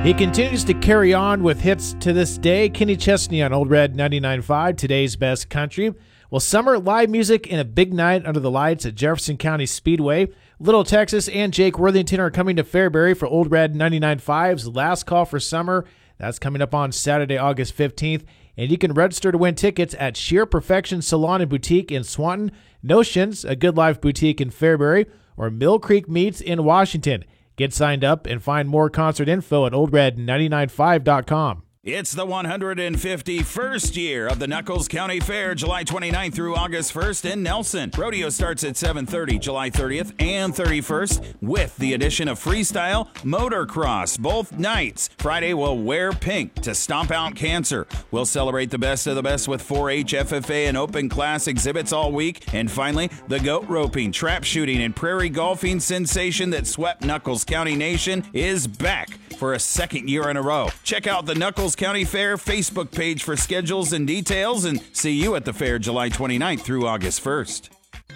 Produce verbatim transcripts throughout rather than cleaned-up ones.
He continues to carry on with hits to this day. Kenny Chesney on Old Red ninety-nine point five, today's best country. Well, summer live music and a big night under the lights at Jefferson County Speedway. Little Texas and Jake Worthington are coming to Fairbury for Old Red ninety-nine point five's last call for summer. That's coming up on Saturday, August fifteenth. And you can register to win tickets at Sheer Perfection Salon and Boutique in Swanton, Notions, a Good Life Boutique in Fairbury, or Mill Creek Meats in Washington. Get signed up and find more concert info at old red nine nine five dot com. It's the one hundred fifty-first year of the Knuckles County Fair, July twenty-ninth through August first in Nelson. Rodeo starts at seven thirty, July thirtieth and thirty-first, with the addition of freestyle motocross both nights. Friday, we'll wear pink to stomp out cancer. We'll celebrate the best of the best with four H, F F A, and open class exhibits all week. And finally, the goat roping, trap shooting, and prairie golfing sensation that swept Knuckles County Nation is back for a second year in a row. Check out the Knuckles County Fair Facebook page for schedules and details, and see you at the fair July twenty-ninth through August first.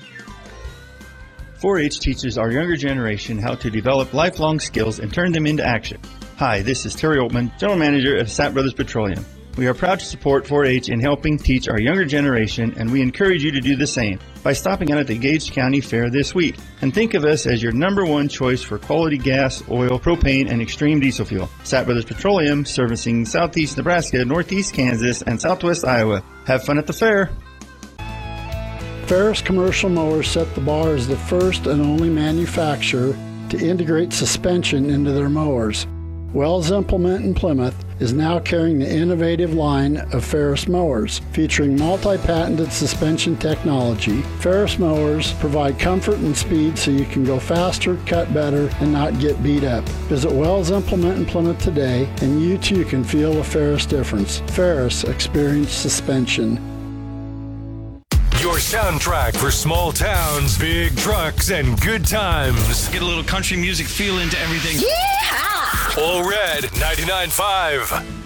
four H teaches our younger generation how to develop lifelong skills and turn them into action. Hi, this is Terry Oltman, General Manager of Sapp Brothers Petroleum. We are proud to support four H in helping teach our younger generation, and we encourage you to do the same by stopping out at the Gage County Fair this week. And think of us as your number one choice for quality gas, oil, propane, and extreme diesel fuel. Sapp Brothers Petroleum, servicing southeast Nebraska, northeast Kansas, and southwest Iowa. Have fun at the fair. Ferris Commercial Mowers set the bar as the first and only manufacturer to integrate suspension into their mowers. Wells Implement in Plymouth is now carrying the innovative line of Ferris mowers. Featuring multi-patented suspension technology, Ferris mowers provide comfort and speed so you can go faster, cut better, and not get beat up. Visit Wells Implement in Plymouth today, and you too can feel a Ferris difference. Ferris Experience Suspension. Your soundtrack for small towns, big trucks, and good times. Get a little country music feel into everything. Yeehaw! All Red ninety-nine point five.